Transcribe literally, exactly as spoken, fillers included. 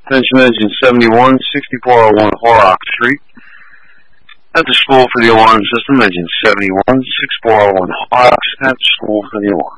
Attention engine seventy-one, sixty-four oh one Horrocks Street. At the school for the alarm system, engine seventy-one, sixty-four oh one Horrocks, at the school for the alarm.